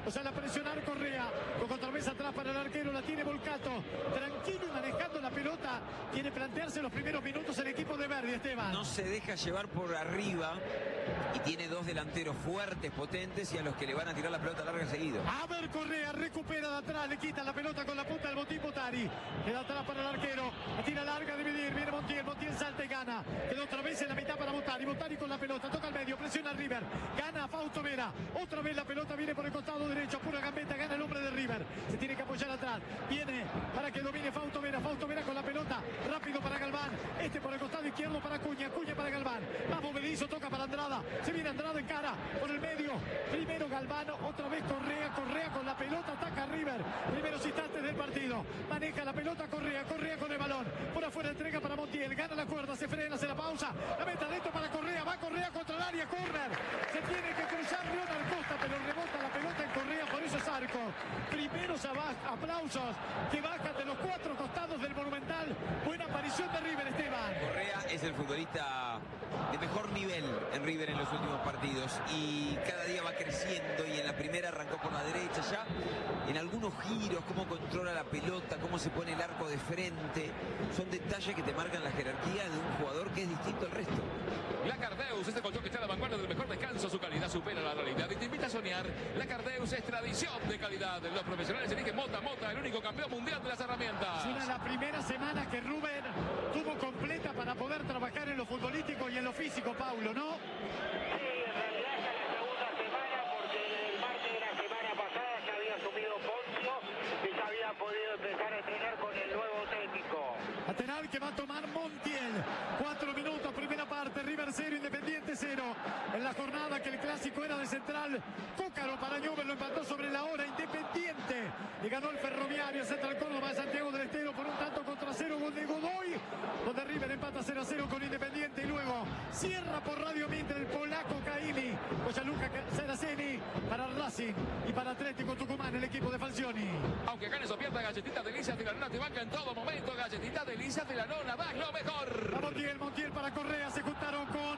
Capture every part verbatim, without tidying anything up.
O sea, la presionar Correa. Con otra vez atrás para el arquero. La tiene Volcato. Tranquilo y manejando la pelota. Quiere plantearse los primeros minutos el equipo de Verdi, Esteban. No se deja llevar por arriba. Y tiene dos delanteros fuertes, potentes y a los que le van a tirar la pelota larga seguido. A ver, Correa recupera de atrás. Le quita la pelota con la punta del botín Botari. Queda atrás para el arquero. La tira larga a dividir. Viene Montiel. Montiel salta y gana. Queda otra vez en la mitad para Botari. Botari con la pelota. Toca al medio. Presiona a River. Gana a Fausto Vera. Otra vez la pelota viene por el costado derecho. Pura gambeta. Gana el hombre de River. Se tiene que apoyar atrás. Viene para que domine Fausto Vera. Fausto Vera con la pelota. Rápido para Galván. Este por el costado izquierdo para Acuña. Acuña para Galván. Más movedizo. Toca para Andrada. Se viene Andrada en cara. Por el medio. Primero Galván. Otra vez Correa. Correa con la pelota. Ataca a River. Primeros instantes del partido. Maneja la pelota Correa. Correa con el balón. Por afuera entrega para Montiel. Gana la cuerda. Se frena. Se la pausa. La meta dentro para Correa. Va Correa contra el área. Corner. Se tiene que cruzar Leonard Costa. Pero rebota la pelota en Correa. Por eso es arco. Primeros aplausos que bajan de los cuatro costados del Monumental. Buena aparición de River, Esteban. Correa es el futbolista de mejor nivel en River en los últimos partidos y cada día va creciendo, y en la primera arrancó por la derecha, ya en algunos giros, cómo controla la pelota, cómo se pone el arco de frente, son detalles que te marcan la jerarquía de un jugador que es distinto al resto. La Cardeus, este colchón que está a la vanguardia del mejor descanso, su calidad supera la realidad y te invita a soñar. La Cardeus es tradición de calidad. Los profesionales eligen Mota Mota, el único campeón mundial de las herramientas. Una de las primeras semanas que Rubén tuvo completa para poder trabajar en lo futbolístico y en lo físico, Paulo, ¿no? Sí, en realidad es la segunda semana, porque el martes de la semana pasada ya había asumido Poncio y ya había podido empezar a entrenar con el nuevo técnico. Lateral que va a tomar Montiel. Cuatro minutos, primera parte. River cero, Independiente cero. En la jornada que el clásico era de Central. Cócaro para Newell lo empató sobre la hora. Independiente y ganó el Ferroviario. Central Córdoba de Santiago del Estero por un tanto contra cero. Gol de Godoy, donde River empata cero a cero con Independiente. Y luego cierra por Radio Mitre el polaco Caimi. Luca Seraceni para Racing y para Atlético Tucumán, el equipo de Falcioni. Aunque ganes o pierdas, Galletita Delicias de la Nona te banca en todo momento. Galletita Delicias de la Nona, das lo mejor. A Montiel, Montiel para Correa. Se juntaron con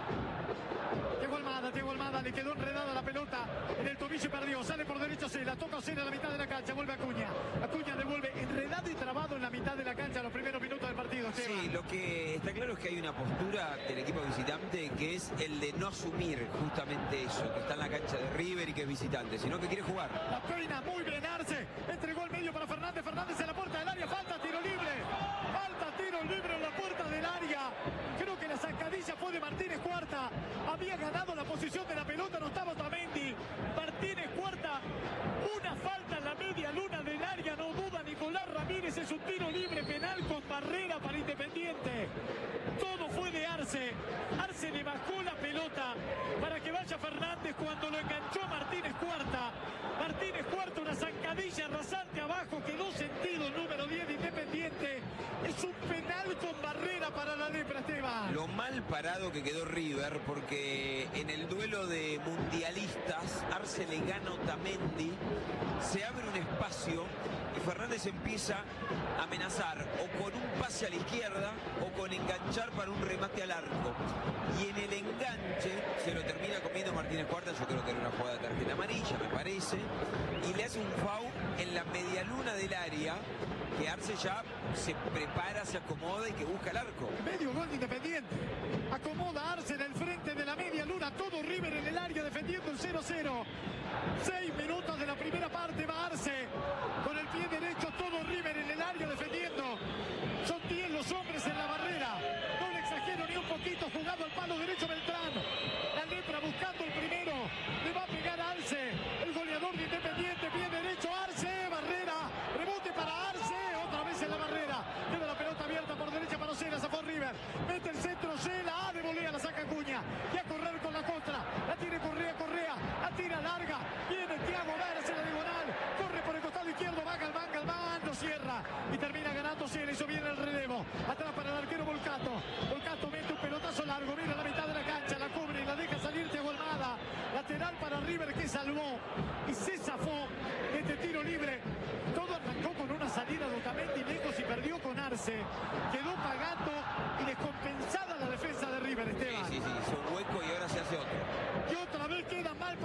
Diego Almada. Diego Almada le quedó enredada la pelota en el tobillo y perdió. Sale por derecho Cela, toca Cela a la mitad de la cancha. Vuelve Acuña. Acuña devuelve enredado y trabado en la mitad de la cancha los primeros minutos del partido. Esteban. Sí, lo que está claro es que hay una postura del equipo visitante que es el de no asumir justamente eso, que está en la cancha de River y que es visitante, sino que quiere jugar. La peina muy bien Arce. Entregó el medio para Fernández. Fernández en la puerta del área. Falta, tiro libre. Falta, tiro libre en la puerta del área. Creo que la zancadilla fue de Martínez Cuarta. Había ganado la posición de la pelota, no estaba Otamendi. Martínez Cuarta, una falta en la media luna del área, no duda Nicolás Ramírez, es un tiro libre penal con barrera para Independiente. Todo fue de Arce. Arce le bajó la pelota para que vaya Fernández cuando lo enganchó Martínez Cuarta. Martínez Cuarta, una zancadilla rasante abajo, quedó sentido el número diez de Independiente. Es un penal con barrera para la lepra, Esteban. Lo mal parado que quedó River, porque en el duelo de mundialistas Arce le gana a Otamendi, se abre un espacio y Fernández empieza a amenazar o con un pase a la izquierda o con enganchar para un remate al arco, y en el enganche se lo termina comiendo Martínez Cuarta. Yo creo que era una jugada de tarjeta amarilla, me parece, y le hace un foul en la medialuna del área, que Arce ya se prepara, se acomoda y que busca el arco. Medio gol de Independiente. Acomoda Arce en el frente de la media luna. Todo River en el área defendiendo el cero cero. Seis minutos de la primera parte. Va Arce con el pie derecho. Todo River en el área defendiendo. Son diez los hombres en la barrera. No le exagero ni un poquito. Jugado al palo derecho Beltrán. La lepra buscando el primero. Le va a pegar a Arce. El goleador de Independiente. Pie derecho Arce. Barrera. Rebote para Arce. Otra vez en la barrera. Queda la pelota abierta por derecha para Cela. Se fue River. Mete el centro Cela. Ah, de volea. La saca Acuña. Y a correr con la contra. La tiene Correa. Correa. La tira larga. Viene Thiago Vera hacia la diagonal. Corre por el costado izquierdo. Va Galván. Galván lo cierra. Y termina ganando Cela. Hizo bien el relevo. Atrás para el arquero Volcato. Volcato mete un pelotazo largo. Mira la mitad de la cancha. La cubre y la deja salir Thiago Almada. Lateral para River que salvó. Y se zafó de este tiro libre. Todo arrancó con una salida de Otamendi lejos y perdió con Arce. Quedó pagando y descompensada la defensa de River, Esteban. Sí, sí, sí, hizo un hueco y ahora se hace otro. Y otra vez queda mal.